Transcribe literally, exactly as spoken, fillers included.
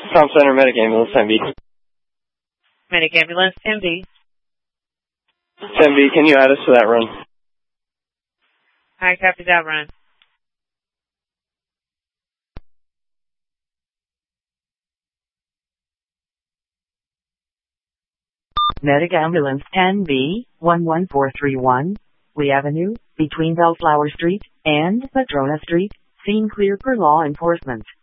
Tom Center Medic Ambulance, ten B. Medic Ambulance, ten B. ten B, can you add us to that run? I copy that run. Medic Ambulance ten B, one one four three one, Lee Avenue, between Bellflower Street and Madrona Street, scene clear for law enforcement.